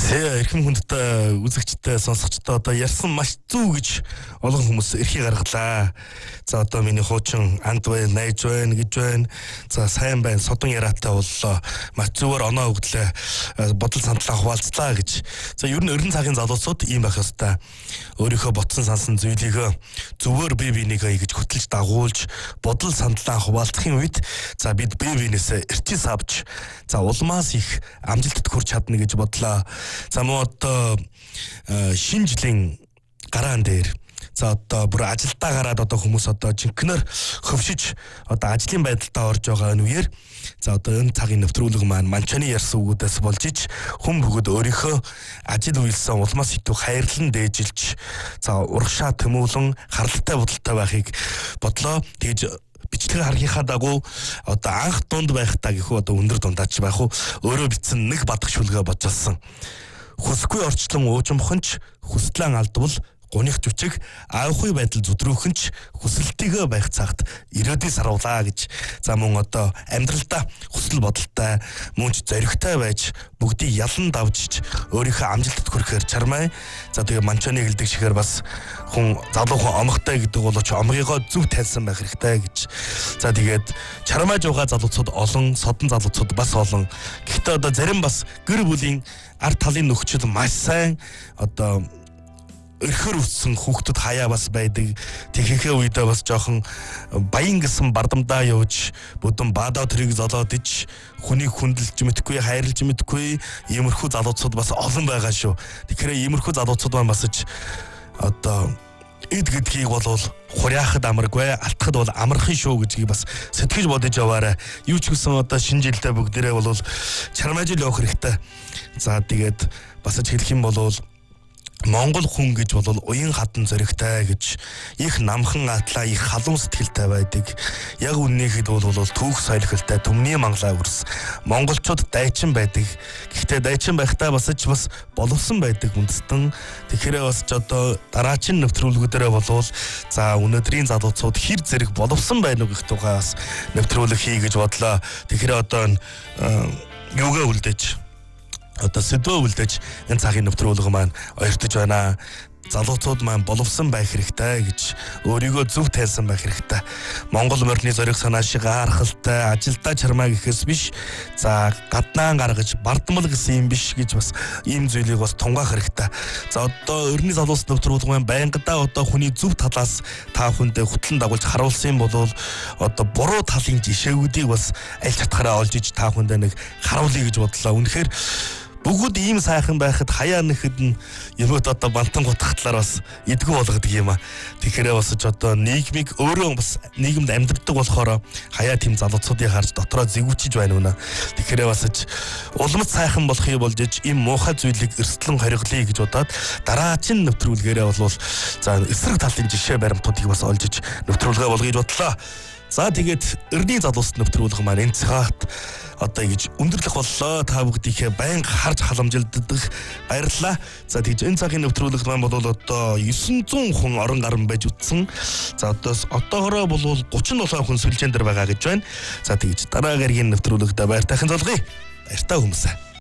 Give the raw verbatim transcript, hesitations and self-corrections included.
Тэ эрхэм хүндтэй үзэгчтэй сонсогчтой одоо ярьсан маш зүг гэж олон хүмүүс эрхийг гаргалаа. За одоо миний хуучин анд бай, найж байна гэж байна. За сайн байна, содон яриатай боллоо. Маш зүгээр оноо өгдлээ. Бодол сандлаа хуваалцлаа гэж. За ер нь ердэн цагийн залуусууд ийм байх ёстой. Өөрийнхөө ботсон сансан зүйлийг зүгээр бие бинийгээ гэж хөтлж дагуулж бодол сандлаа хуваалцахын үед за бид бие биенээсээ эрчис авч за улмаас их амжилтад хүрч чадна гэж бодлоо. За мөн одоо шинэ жилийн гараан дээр за одоо бүр ажилдаа гараад одоо хүмүүс одоо жинхэнээр хөвшиж одоо ажлын байдалтай орж байгаа энэ үеэр за одоо энэ цагийн нэвтрүүлэг маань манчаны ярьсан үгүүдээс болж ич хүн бүгд өөрийнхөө ажил үйлсэн улмаас итүү хайрлан дээжилж за урагшаа тэмүүлэн харалтай бодолтой байхыг бодлоо. Тэгж бичлэг харгийнхаа дагуу одоо анх дунд байхдаа гэхүү одоо өндөр дундаач байх уу өөрөө битсэн нэг бадах шүлгээ боджолсон. Хүсгүй орчлон уужимхонч хүслэн алдвал гуних жүчиг аавхуй байдал зүдрүүхэнч хүсэлтийгөө байх цагт ирээдүй саруулаа гэж за мөн одоо амьдралдаа хүсэл бодолтой мөн ч зоригтой байж бүгдийг ялан давжиж өөрийнхөө амжилтад хүрэхээр чармай. За тэгээ манчаны гэлдэг шигээр бас хүн залуу хүн омгтой гэдэг бол ч омгийгоо зөв тайлсан байх хэрэгтэй гэж. За тэгээд чармайж байгаа залуучууд олон, содон залуучууд бас олон. Гэхдээ одоо зарим бас гэр бүлийн ард талын нөхцөл маш сайн одоо өрхөр үтсэн хүүхдүүд хаяа бас байдаг. Тэгэхээ үедээ бас жоохон баян гэсэн бардамдаа явж бүдэн баадаа тэрийг золоод ич хүнийг хүндэлж мэдхгүй, хайрлж мэдхгүй иймэрхүү залуучууд бас олон байгаа шүү. Тэгэхээр иймэрхүү залуучууд маань бас ч одоо эд гэдгийг бол хуряахад амаргүй, алтхад бол амархан шүү гэдгийг бас сэтгэж бодож яваарай. Юу ч гэсэн одоо шинэ жилдээ бүгдээрээ бол чармаажил явах хэрэгтэй. За тэгээд бас ч хэлэх юм бол Монгол хүн гэж бол уян хатан зоригтой гэж их намхан атлаа их халуун сэтгэлтэй байдаг. Яг үннийхэд бол түүх соёлтой төмний манглаа үрс монголчууд дайчин байдаг. Гэхдээ дайчин байхдаа бас ч бас боловсон байдаг үндэстэн. Тэгэхээр бас ч одоо дараачин нэвтрүүлгүүдэрээ болвол за өнөөдрийн залуучууд хэр зэрэг боловсон байна уу гэх тухай бас нэвтрүүлэг хий гэж бодлоо. Тэгэхээр одоо юугаа үлдээж одоо сэдвээ үлдээж энэ цагийн нэвтрүүлэг маань ойртож байна. Залуучууд маань боловсон байх хэрэгтэй гэж өөрийгөө зөв тайлсан байх хэрэгтэй. Монгол морины зориг санаа шиг гаархалтай ажилдаа чармаа гэхээс биш за гаднаа гаргаж бардамл гэсэн юм биш гэж бас ийм зүйлийг бас тунгаах хэрэгтэй. За одоо өрний залуус нэвтрүүлэг маань байнгадаа одоо хүний зөв талаас та бүхэндээ хөтлөн дагуулж харуулсан юм бол одоо буруу талын жишээгүүдийг бас аль чатгаараа олж иж та бүхэндээ нэг харуулъя гэж бодлоо. Үнэхээр бүгд ийм сайхан байхад хаяа нэхэд нь юмуд одоо бантан гутах талаар бас эдгүү болгодог юм а. Тэгэхээр бас ч одоо нийгмиг өөрөө бас нийгэмд амьдардаг болохоор хаяа тийм залуучуудыг харж дотроо зэгвчиж байна үнэ. Тэгэхээр бас ч улмц сайхан болохыг болж иж ийм муухай зүйлийг эрсдлэн хориглоё гэж бодоод дараачин нэвтрүүлгээрээ бол за эсрэг талын жишээ баримтуудыг бас олж иж нэвтрүүлгээ болгож бодлоо. За тэгээд эрдний залуус нэвтрүүлэг маань энэ цагт одоо ингэж өндөрлөх боллоо. Та бүгдийнхээ байнга харж халамжилддаг баярлалаа. За тэгж энэ цагийн нэвтрүүлэг маань бол одоо девять зуун хүн орон гарan байж утсан. За одоос одоогороо бол thirty seven хүн сүлжээн дээр байгаа гэж байна. За тэгж дараагийн нэвтрүүлэгтээ баяр тайхан золгоё. Баяртай хүмүүсээ.